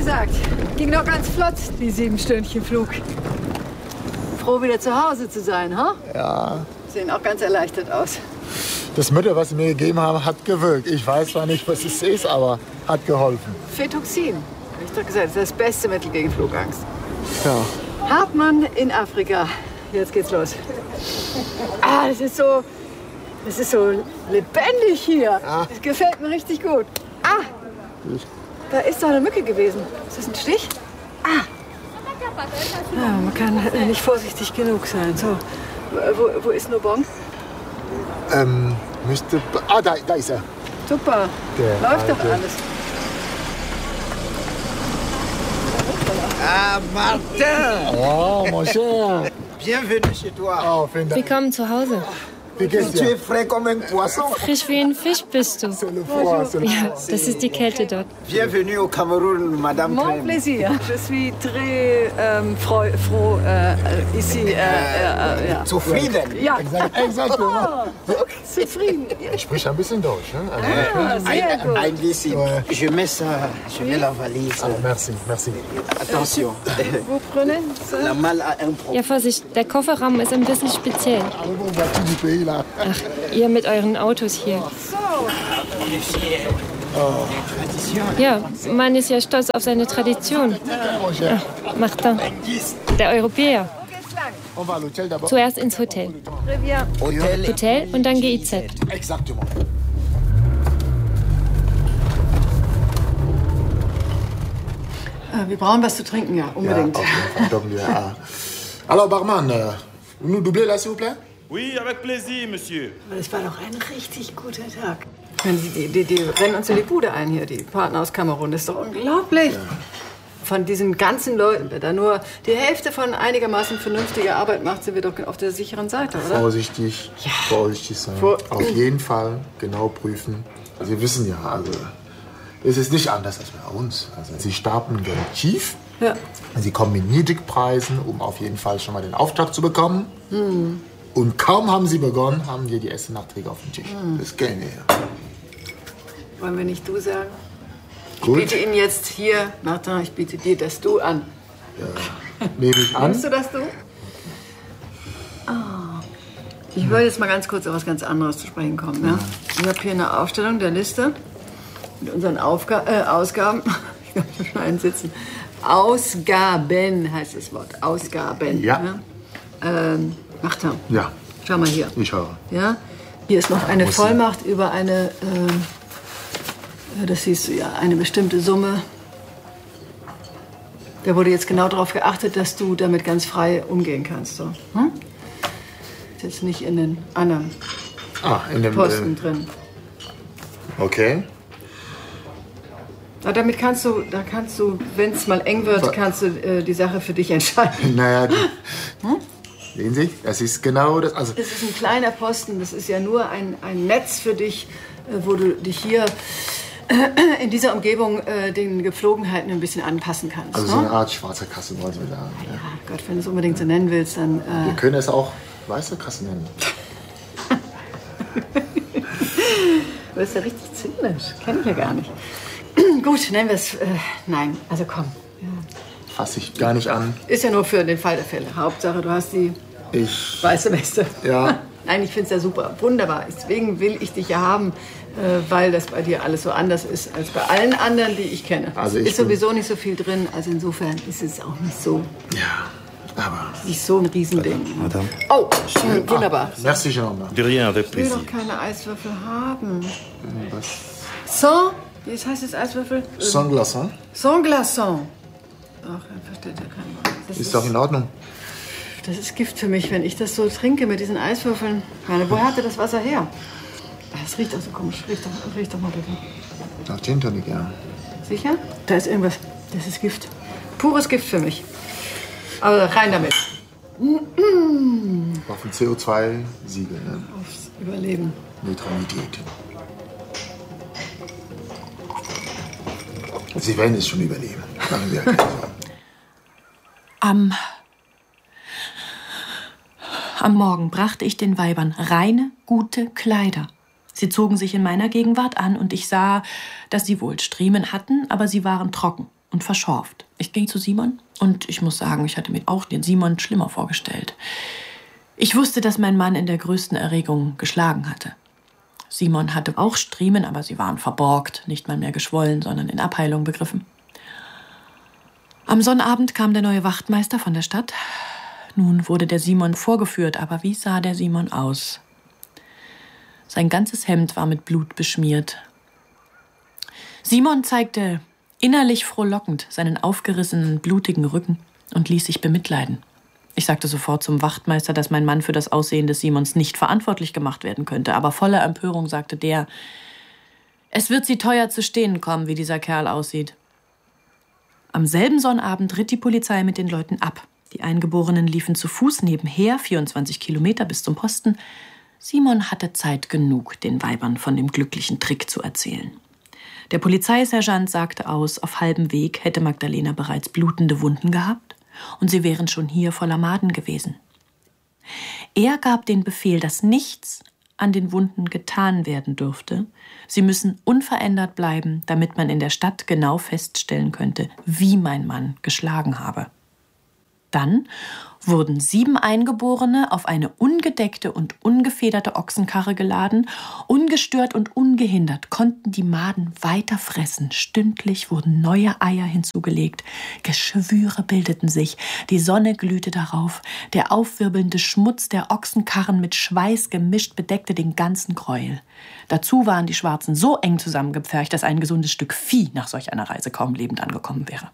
gesagt, ging doch ganz flott, die 7 Stündchen Flug. Froh, wieder zu Hause zu sein, ha? Ja. Sehen auch ganz erleichtert aus. Das Mittel, was Sie mir gegeben haben, hat gewirkt. Ich weiß zwar nicht, was es ist, aber hat geholfen. Fetoxin. Hab ich doch gesagt, das ist das beste Mittel gegen Flugangst. Ja. Hartmann in Afrika. Jetzt geht's los. Ah, das ist so lebendig hier. Ja. Das gefällt mir richtig gut. Ah, da ist doch eine Mücke gewesen. Ist das ein Stich? Ah. Ja, man kann nicht vorsichtig genug sein. So, wo ist Nobong? Müsste... Ah, da ist er. Super. Der Läuft doch Alte. alles. Ah, Martin! Oh, mon cher. Bienvenue chez toi. Oh, vielen Dank. Willkommen zu Hause. Wie geht's Tu es dir? frais comme un poisson. Frisch wie ein Fisch bist du. C'est le froid, c'est le Ja, froid. das ist die Kälte dort. Bienvenue au Cameroun, Madame Mon Crème. plaisir. Je suis très froh ici. Ja. Zufrieden? Ja. Exactement. Zufrieden. Ich spreche ein bisschen Deutsch. Ne? Ah, sehr gut. Ein bisschen. Ouais. Je mets ça, je mets la valise. Ah, merci, merci. Attention. Vous prenez ça? La malle a un problème. Ja, Vorsicht, der Kofferraum ist ein bisschen speziell. Arrivons au bâti du pays, là. Ach, ihr mit euren Autos hier. Ja, man ist ja stolz auf seine Tradition. Mon cher. Martin, der Europäer. On va à l'hôtel d'abord. Zuerst ins Hotel. Très bien. Hôtel. Hotel und dann GIZ. Exactement. Wir brauchen was zu trinken, ja, Ja, unbedingt. auf jeden Fall. Doch, ja. Alors, Barman, vous nous doublez là, s'il vous plaît? Oui, avec plaisir, monsieur. Das war doch ein richtig guter Tag. Die rennen uns in die Bude ein hier, die Partner aus Kamerun. Das ist doch unglaublich. Von diesen ganzen Leuten, wer da nur die Hälfte von einigermaßen vernünftiger Arbeit macht, sind wir doch auf der sicheren Seite, oder? Vorsichtig, vorsichtig sein. Auf jeden Fall genau prüfen. Also wir wissen ja, also es ist nicht anders als bei uns. Also sie starten Geld tief, Ja. sie kommen mit Niedrigpreisen, um auf jeden Fall schon mal den Auftrag zu bekommen. Und kaum haben sie begonnen, haben wir die ersten Nachträge auf dem Tisch. Das kennen wir ja. Wollen wir nicht du sagen? Ich Gut, biete Ihnen jetzt hier, Martin, ich biete dir das Du an. nehme ich an. Nimmst du das Du? Ich wollte jetzt mal ganz kurz auf was ganz anderes zu sprechen kommen. Ja? Ich habe hier eine Aufstellung der Liste mit unseren Ausgaben. Ich kann schon einen sitzen. Ausgaben heißt das Wort. Ausgaben. Ja. Martin, Ja, schau mal hier. ich höre. Ja? Hier ist noch eine Muss sie- Vollmacht über eine, das siehst du ja, eine bestimmte Summe. Da wurde jetzt genau darauf geachtet, dass du damit ganz frei umgehen kannst. So. Hm? Ist jetzt nicht in den anderen Ah, in dem Posten drin. Okay. Aber damit kannst du, wenn es mal eng wird, kannst du die Sache für dich entscheiden. Naja, sehen Sie, das ist genau das. Also, Das ist ein kleiner Posten, das ist ja nur ein Netz für dich, wo du dich hier in dieser Umgebung den Gepflogenheiten ein bisschen anpassen kannst. also ne? so eine Art schwarze Kasse wollen wir sagen. Ja. Ja, Gott, wenn du es unbedingt so nennen willst, dann... Wir können es auch weiße Kasse nennen. Du bist ja richtig zynisch. Kenn ich ja gar nicht. Gut, nennen wir es... nein, also komm. Ja. Fasse ich gar nicht an. Ist ja nur für den Fall der Fälle. Hauptsache, du hast die Ich. weiße Weste. Ja. Nein, ich finde es ja super. Wunderbar. Deswegen will ich dich ja haben, weil das bei dir alles so anders ist als bei allen anderen, die ich kenne. Also Es ich ist bin- sowieso nicht so viel drin. Also insofern ist es auch nicht so, Aber. nicht so ein Riesending. Oh, wunderbar. Merci, Jean. De rien, avec Ich will plaisir. doch keine Eiswürfel haben. Was? Sans, wie heißt das Eiswürfel? Sans glaçon? Sans glaçon. Ach, er versteht ja kein Wort. Das Ist doch in Ordnung. Das ist Gift für mich, wenn ich das so trinke mit diesen Eiswürfeln. Ich meine, woher hatte das Wasser her? Das riecht auch so komisch. Riech doch mal bitte. Nach Gin Tonic, ja. Sicher? Da ist irgendwas. Das ist Gift. Pures Gift für mich. Aber rein damit. Auf dem CO2-Siegel, ne? Aufs Überleben. Neutralität. Sie werden es schon überleben. Machen Sie ja keine Sorgen. Am Morgen brachte ich den Weibern reine, gute Kleider. Sie zogen sich in meiner Gegenwart an und ich sah, dass sie wohl Striemen hatten, aber sie waren trocken. und verschorft. Ich ging zu Simon und ich muss sagen, ich hatte mir auch den Simon schlimmer vorgestellt. Ich wusste, dass mein Mann in der größten Erregung geschlagen hatte. Simon hatte auch Striemen, aber sie waren verborgt, nicht mal mehr geschwollen, sondern in Abheilung begriffen. Am Sonnabend kam der neue Wachtmeister von der Stadt. Nun wurde der Simon vorgeführt, aber wie sah der Simon aus? Sein ganzes Hemd war mit Blut beschmiert. Simon zeigte innerlich frohlockend seinen aufgerissenen, blutigen Rücken und ließ sich bemitleiden. Ich sagte sofort zum Wachtmeister, dass mein Mann für das Aussehen des Simons nicht verantwortlich gemacht werden könnte. Aber voller Empörung sagte der, es wird sie teuer zu stehen kommen, wie dieser Kerl aussieht. Am selben Sonnabend ritt die Polizei mit den Leuten ab. Die Eingeborenen liefen zu Fuß nebenher, 24 Kilometer bis zum Posten. Simon hatte Zeit genug, den Weibern von dem glücklichen Trick zu erzählen. Der Polizeisergeant sagte aus, auf halbem Weg hätte Magdalena bereits blutende Wunden gehabt und sie wären schon hier voller Maden gewesen. Er gab den Befehl, dass nichts an den Wunden getan werden dürfte. Sie müssen unverändert bleiben, damit man in der Stadt genau feststellen könnte, wie mein Mann geschlagen habe. Dann wurden 7 Eingeborene auf eine ungedeckte und ungefederte Ochsenkarre geladen. Ungestört und ungehindert konnten die Maden weiter fressen. Stündlich wurden neue Eier hinzugelegt. Geschwüre bildeten sich. Die Sonne glühte darauf. Der aufwirbelnde Schmutz der Ochsenkarren mit Schweiß gemischt bedeckte den ganzen Gräuel. Dazu waren die Schwarzen so eng zusammengepfercht, dass ein gesundes Stück Vieh nach solch einer Reise kaum lebend angekommen wäre.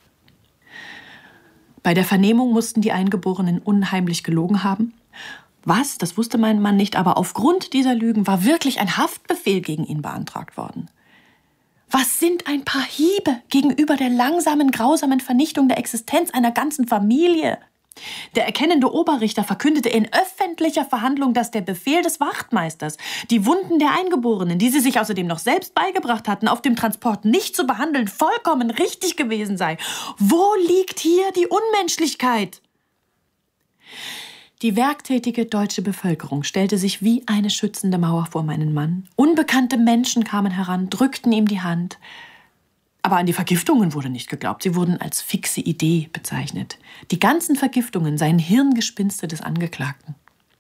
Bei der Vernehmung mussten die Eingeborenen unheimlich gelogen haben. Was? Das wusste mein Mann nicht, aber aufgrund dieser Lügen war wirklich ein Haftbefehl gegen ihn beantragt worden. Was sind ein paar Hiebe gegenüber der langsamen, grausamen Vernichtung der Existenz einer ganzen Familie? Der erkennende Oberrichter verkündete in öffentlicher Verhandlung, dass der Befehl des Wachtmeisters, die Wunden der Eingeborenen, die sie sich außerdem noch selbst beigebracht hatten, auf dem Transport nicht zu behandeln, vollkommen richtig gewesen sei. Wo liegt hier die Unmenschlichkeit? Die werktätige deutsche Bevölkerung stellte sich wie eine schützende Mauer vor meinen Mann. Unbekannte Menschen kamen heran, drückten ihm die Hand. Aber an die Vergiftungen wurde nicht geglaubt. Sie wurden als fixe Idee bezeichnet. Die ganzen Vergiftungen seien Hirngespinste des Angeklagten.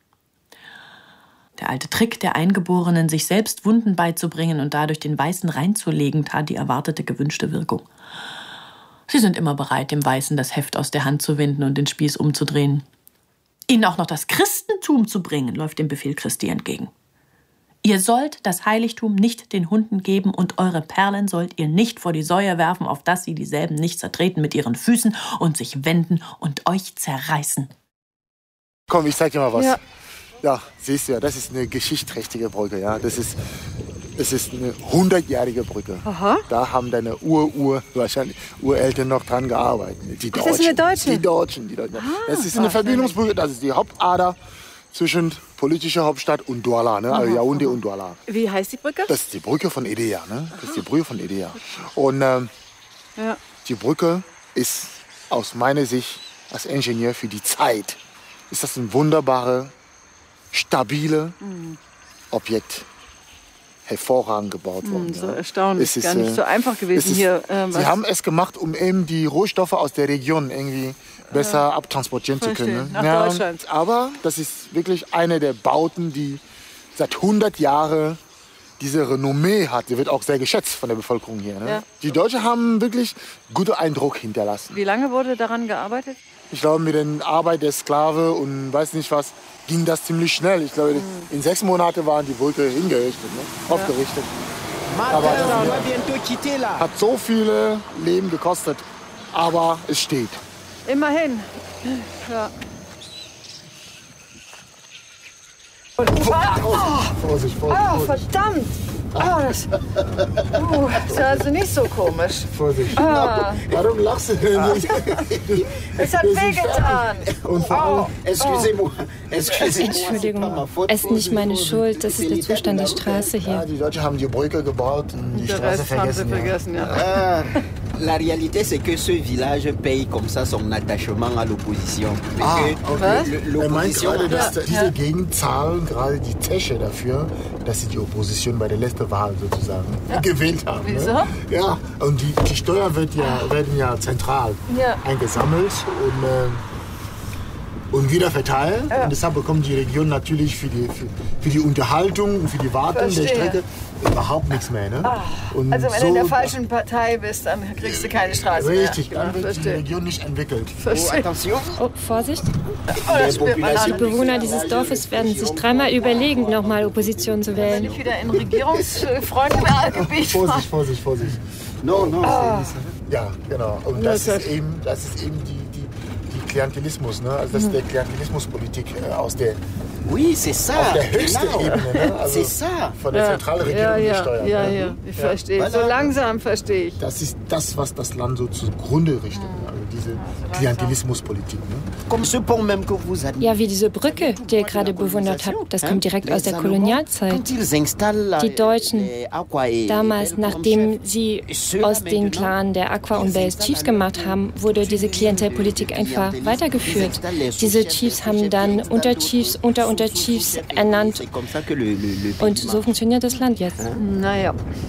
Der alte Trick der Eingeborenen, sich selbst Wunden beizubringen und dadurch den Weißen reinzulegen, tat die erwartete, gewünschte Wirkung. Sie sind immer bereit, dem Weißen das Heft aus der Hand zu winden und den Spieß umzudrehen. Ihnen auch noch das Christentum zu bringen, läuft dem Befehl Christi entgegen. Ihr sollt das Heiligtum nicht den Hunden geben und eure Perlen sollt ihr nicht vor die Säue werfen, auf dass sie dieselben nicht zertreten mit ihren Füßen und sich wenden und euch zerreißen. Komm, ich zeig dir mal was. Ja. Ja, siehst du ja, das ist eine geschichtsträchtige Brücke. Ja. Das ist eine 100-jährige Brücke. Aha. Da haben deine wahrscheinlich Ureltern noch dran gearbeitet. Die Deutschen. Das sind die Deutschen? Die Deutschen. Das ist eine Verbindungsbrücke, das ist die Hauptader zwischen politischer Hauptstadt und Douala, ne? Also Yaoundé und Douala. Wie heißt die Brücke? Das ist die Brücke von Edea, ne? Das ist die Brücke von Edea. Und Ja. die Brücke ist aus meiner Sicht als Ingenieur für die Zeit, ist das ein wunderbares, stabile Objekt. Hervorragend gebaut worden. So erstaunlich, Es ist, gar nicht so einfach gewesen hier. Sie haben es gemacht, um eben die Rohstoffe aus der Region irgendwie besser abtransportieren zu können. Nach Deutschland. Aber das ist wirklich eine der Bauten, die seit 100 Jahren diese Renommee hat. Sie wird auch sehr geschätzt von der Bevölkerung hier. Ne? Ja. Die Deutschen haben wirklich guten Eindruck hinterlassen. Wie lange wurde daran gearbeitet? Ich glaube, mit der Arbeit der Sklave und weiß nicht was, ging das ziemlich schnell. Ich glaube, in 6 Monaten waren die Brücke hingerichtet, ne? Aufgerichtet. Aber das hat so viele Leben gekostet. Aber es steht. Immerhin. Ja. Vorsicht, Vorsicht, Oh, Vorsicht. verdammt! Das ist also nicht so komisch. Vorsicht. Warum lachst du denn nicht? Es hat wehgetan. Und vor allem, Excusez-moi. Entschuldigung, es ist nicht meine Schuld. Das ist der Zustand der Straße ja, hier. die Deutschen haben die Brücke gebaut und die Der Straße Rest haben sie vergessen. vergessen, ja. La réalité, c'est que ce village paye comme ça son attachement à l'opposition. Er meint gerade, dass diese Gegend zahlen gerade die Zeche dafür, dass sie die Opposition bei der letzten Wahl sozusagen gewählt haben. Wieso? Ne? Ja, und die Steuern werden ja zentral eingesammelt und wieder verteilt. Und deshalb bekommt die Region natürlich für die Unterhaltung und für die Wartung der Strecke überhaupt nichts mehr. Ne? Und also wenn du in der falschen Partei bist, dann kriegst du keine Straße mehr. Richtig, dann wird die Region nicht entwickelt. Oh, Vorsicht. Die Bewohner dieses Dorfes werden sich dreimal überlegen, nochmal Opposition zu wählen. Wenn ich wieder in regierungsfreundliches Gebiet fahre. Vorsicht. Non. Ja, genau. Und das ist eben die Klientelismus, ne? Also das ist der Klientelismuspolitik aus der auf der höchsten Ebene, ne? Also von der Zentralregierung die Steuern. Ja, ich verstehe. So langsam verstehe ich. Das ist das, was das Land so zugrunde richtet, also diese Klientelismuspolitik. Ne? Ja, wie diese Brücke, die ihr gerade bewundert habt, das kommt direkt aus der Kolonialzeit. Die Deutschen, damals, nachdem sie aus den Clans der Aqua und Base Chiefs gemacht haben, wurde diese Klientelpolitik einfach weitergeführt. Diese Chiefs haben dann Unterchiefs unter Unterchiefs ernannt. Und so funktioniert das Land jetzt. Naja.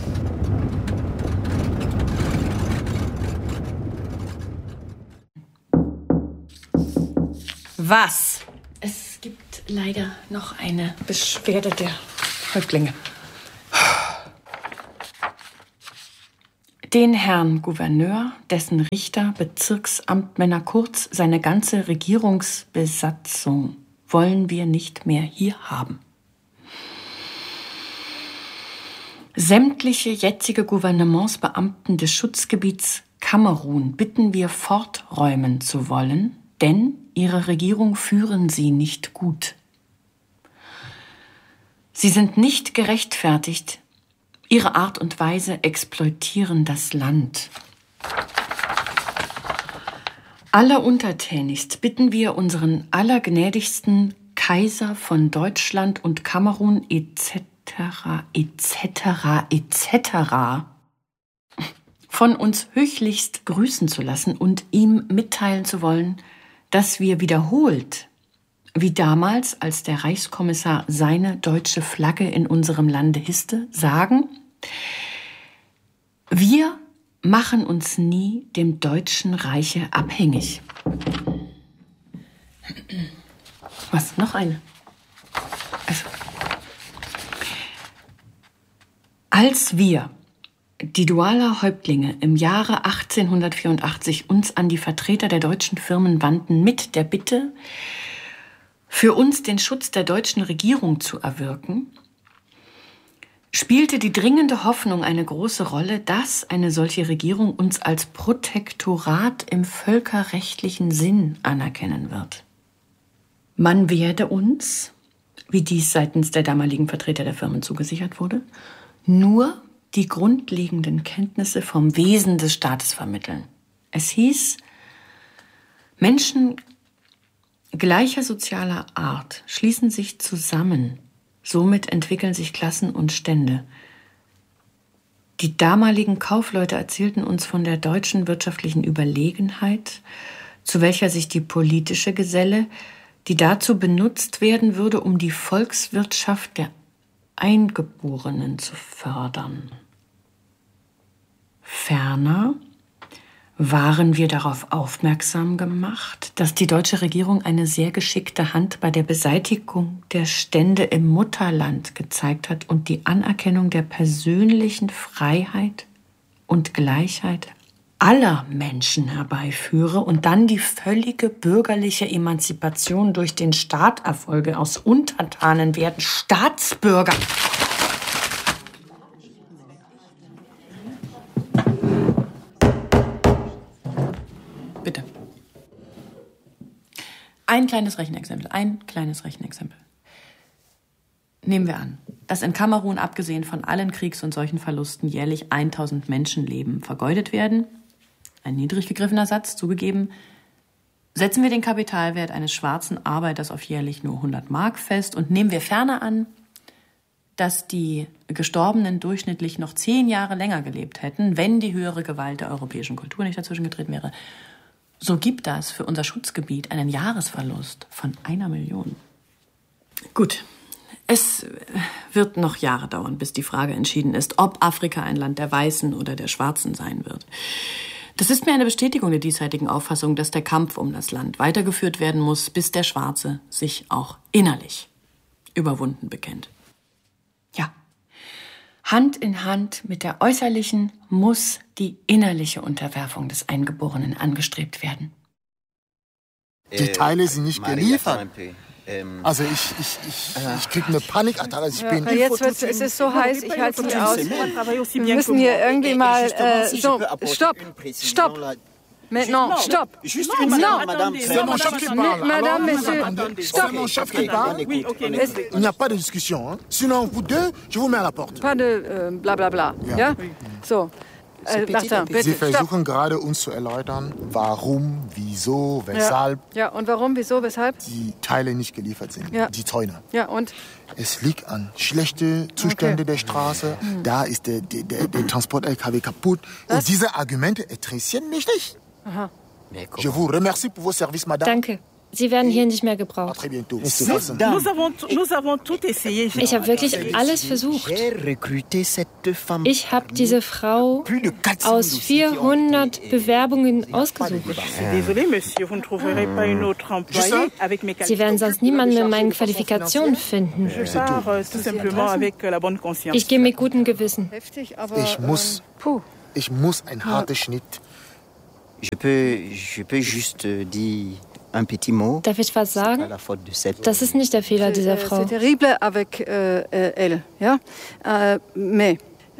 Was? Es gibt leider noch eine Beschwerde der Häuptlinge. Den Herrn Gouverneur, dessen Richter, Bezirksamtmänner, kurz seine ganze Regierungsbesatzung wollen wir nicht mehr hier haben. Sämtliche jetzige Gouvernementsbeamten des Schutzgebiets Kamerun bitten wir forträumen zu wollen, denn ihre Regierung führen sie nicht gut. Sie sind nicht gerechtfertigt. Ihre Art und Weise exploitieren das Land. Alleruntertänigst bitten wir unseren allergnädigsten Kaiser von Deutschland und Kamerun etc. von uns höchlichst grüßen zu lassen und ihm mitteilen zu wollen, dass wir wiederholt, wie damals, als der Reichskommissar seine deutsche Flagge in unserem Lande hisste, sagen: Wir machen uns nie dem Deutschen Reiche abhängig. Was? Noch eine? Also, als wir, die Doualer Häuptlinge, im Jahre 1884 uns an die Vertreter der deutschen Firmen wandten mit der Bitte, für uns den Schutz der deutschen Regierung zu erwirken, spielte die dringende Hoffnung eine große Rolle, dass eine solche Regierung uns als Protektorat im völkerrechtlichen Sinn anerkennen wird. Man werde uns, wie dies seitens der damaligen Vertreter der Firmen zugesichert wurde, nur die grundlegenden Kenntnisse vom Wesen des Staates vermitteln. Es hieß, Menschen gleicher sozialer Art schließen sich zusammen. Somit entwickeln sich Klassen und Stände. Die damaligen Kaufleute erzählten uns von der deutschen wirtschaftlichen Überlegenheit, zu welcher sich die politische geselle, die dazu benutzt werden würde, um die Volkswirtschaft der Eingeborenen zu fördern. Ferner waren wir darauf aufmerksam gemacht, dass die deutsche Regierung eine sehr geschickte Hand bei der Beseitigung der Stände im Mutterland gezeigt hat und die Anerkennung der persönlichen Freiheit und Gleichheit aller Menschen herbeiführe und dann die völlige bürgerliche Emanzipation durch den Staat erfolge. Aus Untertanen werden Staatsbürger. Bitte. Ein kleines Rechenexempel. Nehmen wir an, dass in Kamerun, abgesehen von allen Kriegs- und Seuchenverlusten, jährlich 1000 Menschenleben vergeudet werden. Ein niedrig gegriffener Satz, zugegeben. Setzen wir den Kapitalwert eines schwarzen Arbeiters auf jährlich nur 100 Mark fest und nehmen wir ferner an, dass die Gestorbenen durchschnittlich noch 10 Jahre länger gelebt hätten, wenn die höhere Gewalt der europäischen Kultur nicht dazwischen getreten wäre. So gibt das für unser Schutzgebiet einen Jahresverlust von 1 Million. Gut, es wird noch Jahre dauern, bis die Frage entschieden ist, ob Afrika ein Land der Weißen oder der Schwarzen sein wird. Das ist mir eine Bestätigung der diesseitigen Auffassung, dass der Kampf um das Land weitergeführt werden muss, bis der Schwarze sich auch innerlich überwunden bekennt. Ja, Hand in Hand mit der äußerlichen muss die innerliche Unterwerfung des Eingeborenen angestrebt werden. Die Teile sind nicht geliefert. Also ich kriege eine Panikattacke. Also ich bin jetzt es ist so heiß, ich halte es nicht aus. Wir müssen hier irgendwie mal... Stopp! Maintenant, stop! Madame, Monsieur, stop! Il n'y a pas de discussion. Hein. Sinon, vous deux, je vous mets à la porte. Pas de blablabla. Ja? So. Martin, bitte, Sie versuchen gerade uns zu erläutern, warum, wieso, weshalb ja, und warum, wieso, weshalb? Die Teile nicht geliefert sind, die Zäune. Ja, und? Es liegt an schlechten Zuständen der Straße. Da ist der Transport-LKW kaputt. Was? Und diese Argumente interessieren mich nicht. Aha. Je vous remercie pour vos services, Madame. Danke. Sie werden hier nicht mehr gebraucht. Ich habe wirklich alles versucht. Ich habe diese Frau aus 400 Bewerbungen ausgesucht. Sie werden sonst niemanden mit meinen Qualifikationen finden. Ich gehe mit gutem Gewissen. Ich muss ein harter Schnitt. Je peux juste dire un petit mot. Darf ich was sagen? Das ist nicht der Fehler dieser Frau. C'est terrible avec elle, ja? Mais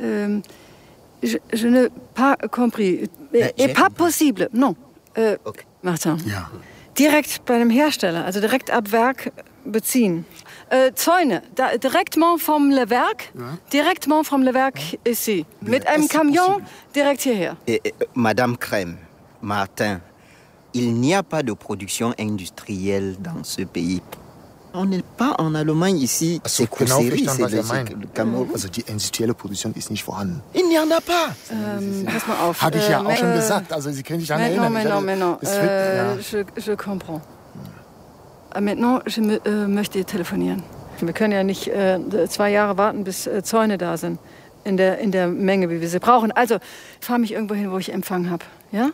je n'ai pas compris. Et pas possible, non. Martin. Ja. Direkt bei dem Hersteller, also direkt ab Werk beziehen. Zäune, directement vom Werk, directement vom Werk ici. Mit einem Camion direkt hierher. Madame Crème, Martin, il n'y a pas de production industrielle dans ce pays. On n'est pas en Allemagne ici. C'est genau verstanden, was meint. Also die industrielle Produktion ist nicht vorhanden. Il n'y en a pas. Pass mal auf. Hatte ich ja auch schon gesagt. Also Sie können sich daran erinnern. Maintenant. Je comprends. Maintenant, je möchte telefonieren. Wir können ja nicht 2 Jahre warten, bis Zäune da sind. In der Menge, wie wir sie brauchen. Also, fahr mich irgendwo hin, wo ich Empfang habe. Ja?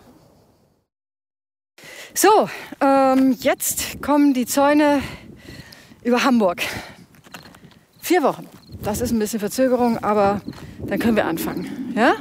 So, jetzt kommen die Zäune über Hamburg. 4 Wochen. Das ist ein bisschen Verzögerung, aber dann können wir anfangen. Ja?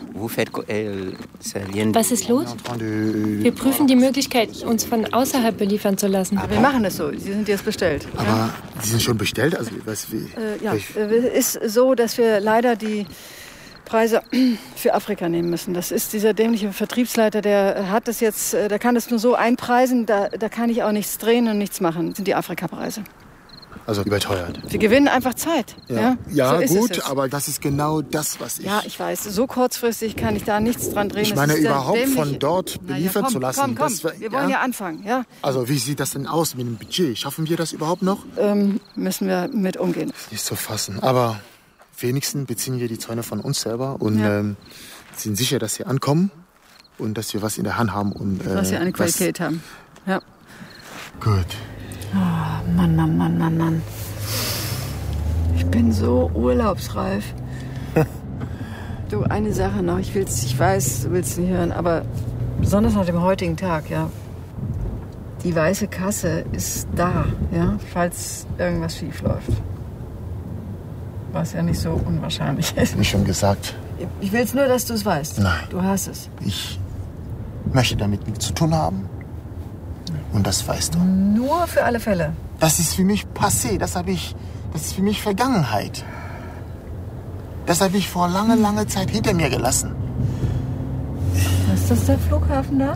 Was ist los? Wir prüfen die Möglichkeit, uns von außerhalb beliefern zu lassen. Aber wir machen es so. Sie sind jetzt bestellt. Aber Sie sind schon bestellt? Also, ist so, dass wir leider die Preise für Afrika nehmen müssen. Das ist dieser dämliche Vertriebsleiter, der hat das jetzt, der kann das nur so einpreisen, da kann ich auch nichts drehen und nichts machen. Das sind die Afrika-Preise. Also überteuert. Wir gewinnen einfach Zeit. Ja, so gut, aber das ist genau das, was ich... Ja, ich weiß, so kurzfristig kann ich da nichts dran drehen. Ich meine, überhaupt von dort beliefern zu lassen. Komm, wir wollen ja anfangen. Ja? Also wie sieht das denn aus mit dem Budget? Schaffen wir das überhaupt noch? Müssen wir mit umgehen. Nicht zu fassen, aber wenigstens beziehen wir die Zäune von uns selber und sind sicher, dass sie ankommen und dass wir was in der Hand haben. Und, dass wir eine Qualität haben. Ja. Gut. Oh, Mann. Ich bin so urlaubsreif. Du, eine Sache noch. Ich weiß, du willst nicht hören, aber besonders nach dem heutigen Tag, ja. Die weiße Kasse ist da, ja, falls irgendwas schief läuft. Was ja nicht so unwahrscheinlich ist. Wie schon gesagt. Ich will nur, dass du es weißt. Nein. Du hast es. Ich möchte damit nichts zu tun haben. Und das weißt du. Nur für alle Fälle. Das ist für mich passé. Das ist für mich Vergangenheit. Das habe ich vor lange Zeit hinter mir gelassen. Ist das der Flughafen da?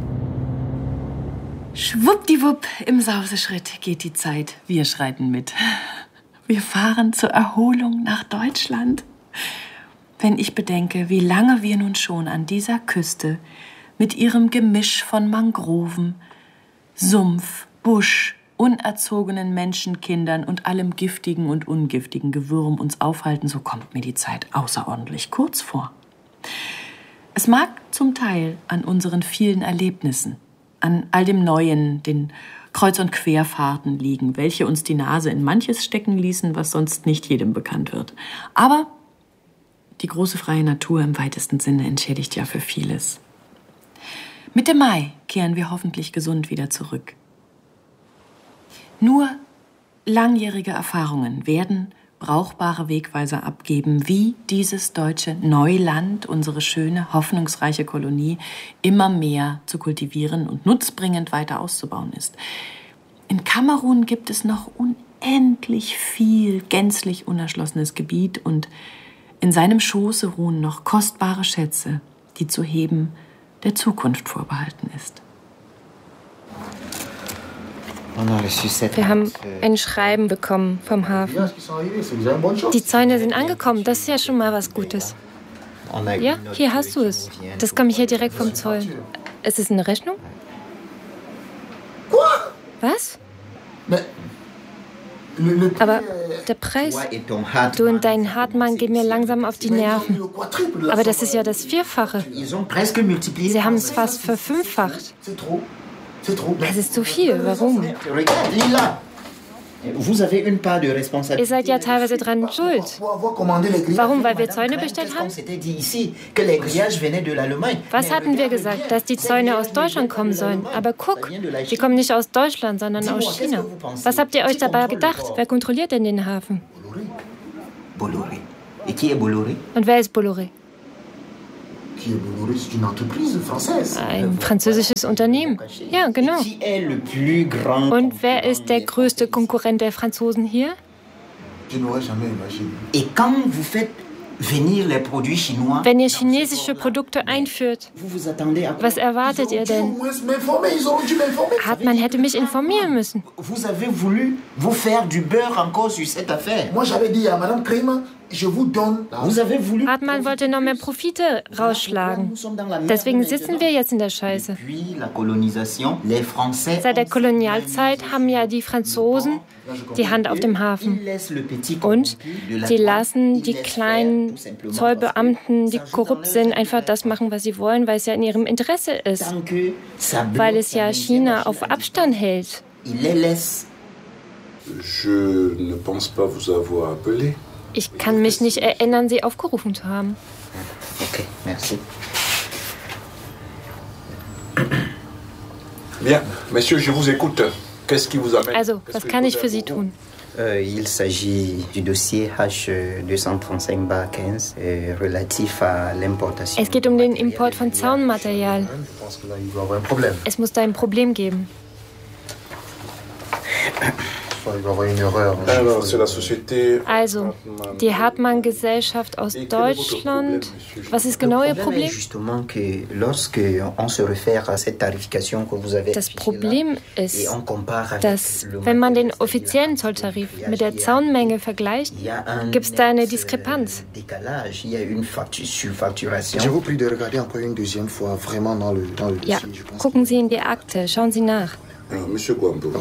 Schwuppdiwupp, im Sauseschritt geht die Zeit. Wir schreiten mit. Wir fahren zur Erholung nach Deutschland. Wenn ich bedenke, wie lange wir nun schon an dieser Küste mit ihrem Gemisch von Mangroven, Sumpf, Busch, unerzogenen Menschenkindern und allem giftigen und ungiftigen Gewürm uns aufhalten, so kommt mir die Zeit außerordentlich kurz vor. Es mag zum Teil an unseren vielen Erlebnissen, an all dem Neuen, den Kreuz- und Querfahrten liegen, welche uns die Nase in manches stecken ließen, was sonst nicht jedem bekannt wird. Aber die große freie Natur im weitesten Sinne entschädigt ja für vieles. Mitte Mai kehren wir hoffentlich gesund wieder zurück. Nur langjährige Erfahrungen werden brauchbare Wegweiser abgeben, wie dieses deutsche Neuland, unsere schöne, hoffnungsreiche Kolonie, immer mehr zu kultivieren und nutzbringend weiter auszubauen ist. In Kamerun gibt es noch unendlich viel gänzlich unerschlossenes Gebiet und in seinem Schoße ruhen noch kostbare Schätze, die zu heben der Zukunft vorbehalten ist. Wir haben ein Schreiben bekommen vom Hafen. Die Zäune sind angekommen, das ist ja schon mal was Gutes. Ja, hier hast du es. Das komme ich hier direkt vom Zoll. Ist es eine Rechnung? Was? Aber der Preis? Du und dein Hartmann gehen mir langsam auf die Nerven. Aber das ist ja das Vierfache. Sie haben es fast verfünffacht. Das ist zu viel. Warum? Ihr seid ja teilweise dran schuld. Warum? Weil wir Zäune bestellt haben? Was hatten wir gesagt? Dass die Zäune aus Deutschland kommen sollen. Aber guck, die kommen nicht aus Deutschland, sondern aus China. Was habt ihr euch dabei gedacht? Wer kontrolliert denn den Hafen? Und wer ist Bolloré? Ein französisches Unternehmen. Ja, genau. Und wer ist der größte Konkurrent der Franzosen hier? Wenn ihr chinesische Produkte einführt, was erwartet ihr denn? Hartmann hätte mich informieren müssen. Hartmann wollte noch mehr Profite rausschlagen. Deswegen sitzen wir jetzt in der Scheiße. Seit der Kolonialzeit haben ja die Franzosen die Hand auf dem Hafen. Und sie lassen die kleinen Zollbeamten, die korrupt sind, einfach das machen, was sie wollen, weil es ja in ihrem Interesse ist. Weil es ja China auf Abstand hält. Ich kann mich nicht erinnern, Sie aufgerufen zu haben. Okay, merci. Bien, Monsieur, je vous écoute. Qu'est-ce qui vous amène? Also, was kann ich für Sie tun? Il s'agit du dossier H235-15 relatif à l'importation. Es geht um den Import von Zaunmaterial. Es muss da ein Problem geben. Also, die Hartmann-Gesellschaft aus Deutschland. Was ist genau Ihr Problem? Das Problem ist, dass, wenn man den offiziellen Zolltarif mit der Zaunmenge vergleicht, gibt es da eine Diskrepanz. Ja, gucken Sie in die Akte, schauen Sie nach. Monsieur Gwambo,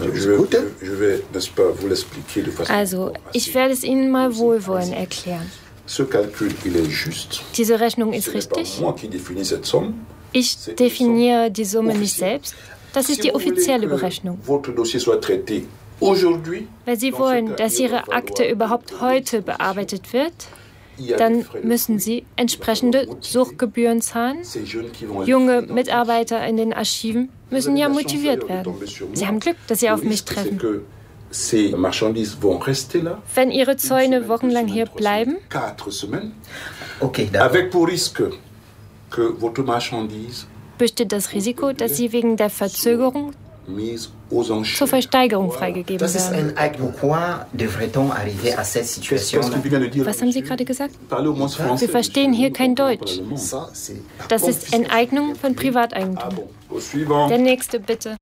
Also, ich werde es Ihnen mal wohlwollend erklären. Diese Rechnung ist richtig. Ich definiere die Summe nicht selbst. Das ist die offizielle Berechnung. Wenn Sie wollen, dass Ihre Akte überhaupt heute bearbeitet wird, dann müssen Sie entsprechende Suchgebühren zahlen. Junge Mitarbeiter in den Archiven müssen ja motiviert werden. Sie haben Glück, dass Sie auf mich treffen. Wenn Ihre Zäune wochenlang hier bleiben, besteht das Risiko, dass Sie wegen der Verzögerung zur Versteigerung freigegeben werden. Was haben Sie gerade gesagt? Wir verstehen hier kein Deutsch. Das ist Enteignung von Privateigentum. Der nächste, bitte.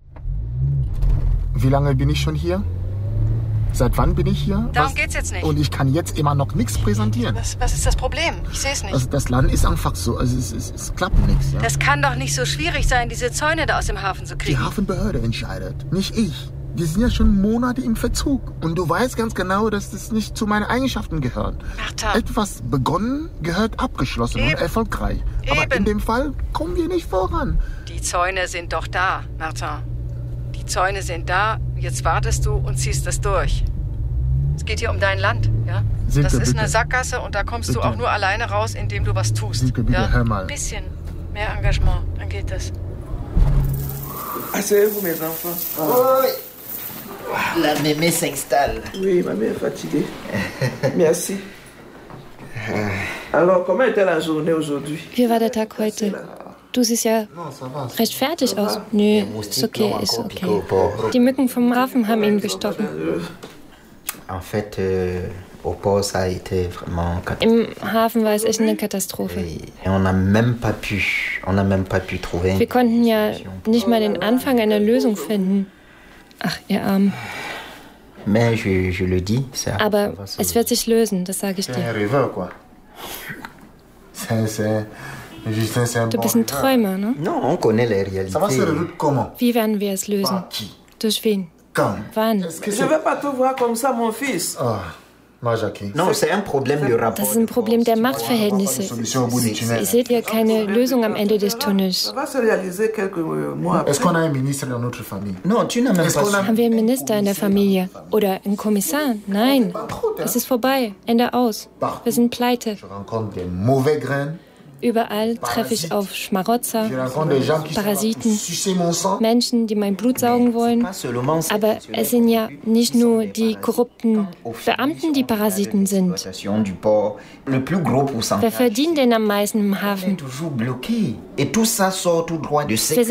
Wie lange bin ich schon hier? Seit wann bin ich hier? Darum geht's jetzt nicht. Und ich kann jetzt immer noch nichts präsentieren. Was ist das Problem? Ich sehe es nicht. Also das Land ist einfach so, also es klappt nichts. Ja? Das kann doch nicht so schwierig sein, diese Zäune da aus dem Hafen zu kriegen. Die Hafenbehörde entscheidet, nicht ich. Die sind ja schon Monate im Verzug. Und du weißt ganz genau, dass das nicht zu meinen Eigenschaften gehört. Martin. Etwas begonnen gehört abgeschlossen und erfolgreich. Eben. Aber in dem Fall kommen wir nicht voran. Die Zäune sind doch da, Martin. Die Zäune sind da, jetzt wartest du und ziehst das durch. Es geht hier um dein Land, ja? Silke, das ist bitte. eine Sackgasse und da kommst du Bitte. auch nur alleine raus, indem du was tust. Silke, bitte, ja? hör mal. Ein bisschen mehr Engagement, dann geht das. Asseyez-vous, mes enfants. Oui. La mémé s'installe. Oui, ma mère est fatiguée. Merci. Alors, comment était la journée aujourd'hui? Wie war der Tag heute? Du siehst ja recht fertig aus. Nö, ist okay, ist okay. Die Mücken vom Hafen haben ihn gestochen. En fait, au port, ça a été vraiment Im Hafen war es echt eine Katastrophe. Et on n'a même pas pu trouver. Wir konnten ja nicht mal den Anfang einer Lösung finden. Ach, ihr Armen. Mais je le dis, ça Aber va se- es wird sich lösen, das sage ich C'est un dir. rêveur, quoi. Justin, c'est un Du bon bist ein rêveur. Träumer, ne? Non, on connaît les Ça va se réalités. résoudre comment? Wie werden wir es lösen? Par qui? Durch wen? Quand? Wann? Est-ce que Je c'est... ne vais pas tout voir comme ça, mon fils. Ah, moi, Jackie. Non, c'est un problème de rapport. Das ist ein Problem der Une Machtverhältnisse. solution au bout du tunnel. Ihr seht ja keine Lösung am Ende des Tunnels. Ça va se réaliser quelques mois après. Est-ce qu'on a un ministre dans notre famille? Non, tu n'as même Est-ce pas qu'on a... su. Haben wir einen Minister in der Familie? Oder einen Kommissar? Nein. Es ist vorbei. Ende aus. Wir sind pleite. Je rencontre des mauvais grains. Überall treffe ich auf Schmarotzer, Je rencontre des gens qui sont là pour Parasiten, sucer mon sang. Menschen, die mein Blut saugen wollen. Pas seulement cette Aber es sind ja nicht nur die korrupten Beamten, die Parasiten sind. exploitation du port, le plus gros Wer pourcentage verdient denn am meisten im est Hafen? toujours bloqué. Et tout ça sort tout droit de ces